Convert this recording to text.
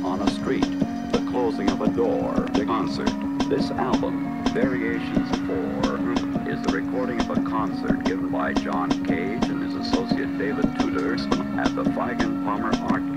on a street, the closing of a door, the concert. This album, Variations 4, is the recording of a concert given by John Cage and his associate David Tudor at the Feigen Palmer Art